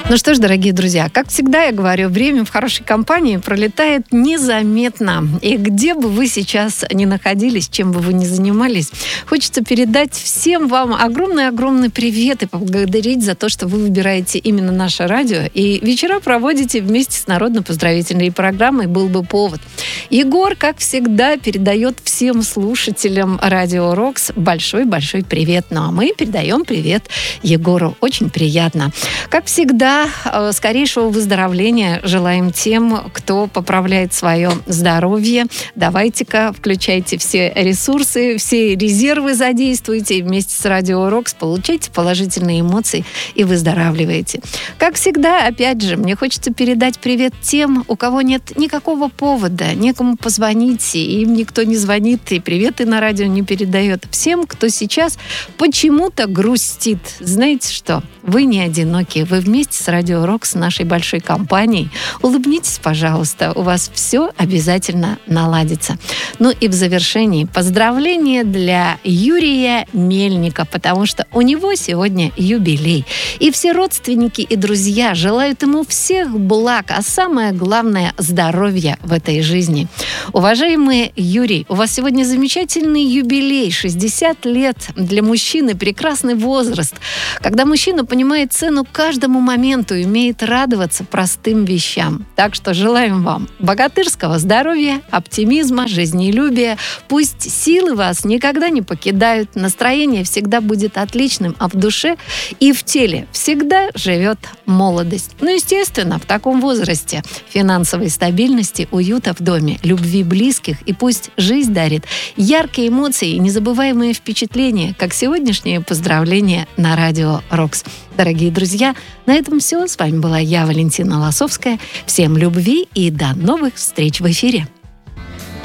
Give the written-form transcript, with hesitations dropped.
Ну что ж, дорогие друзья, как всегда я говорю, время в хорошей компании пролетает незаметно. И где бы вы сейчас ни находились, чем бы вы ни занимались, хочется передать всем вам огромный-огромный привет и поблагодарить за то, что вы выбираете именно наше радио и вечера проводите вместе с народно-поздравительной программой «Был бы повод». Егор, как всегда, передает всем слушателям Радио Рокс большой-большой привет. Ну а мы передаем привет Егору. Очень приятно. Как всегда, скорейшего выздоровления желаем тем, кто поправляет свое здоровье. Давайте-ка, включайте все ресурсы, все резервы задействуйте и вместе с Радио Рокс получайте положительные эмоции и выздоравливайте. Как всегда, опять же, мне хочется передать привет тем, у кого нет никакого повода, некому позвонить, и им никто не звонит, и приветы на радио не передает. Всем, кто сейчас почему-то грустит. Знаете что? Вы не одиноки, вы вместе с Радио Рокс, нашей большой компанией. Улыбнитесь, пожалуйста, у вас все обязательно наладится. Ну и в завершении поздравления для Юрия Мельника, потому что у него сегодня юбилей. И все родственники и друзья желают ему всех благ, а самое главное – здоровья в этой жизни. Уважаемый Юрий, у вас сегодня замечательный юбилей, 60 лет. Для мужчины прекрасный возраст, когда мужчина понимает цену каждому моменту и умеет радоваться простым вещам. Так что желаем вам богатырского здоровья, оптимизма, жизнелюбия. Пусть силы вас никогда не покидают, настроение всегда будет отличным, а в душе и в теле всегда живет молодость. Ну, естественно, в таком возрасте финансовой стабильности, уюта в доме, любви близких, и пусть жизнь дарит яркие эмоции и незабываемые впечатления, как сегодняшнее поздравление на Радио Рокс. Дорогие друзья, на этом все. С вами была я, Валентина Лосовская. Всем любви и до новых встреч в эфире.